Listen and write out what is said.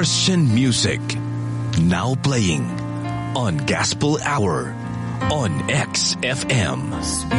Christian music. Now playing on Gospel Hour on XFM.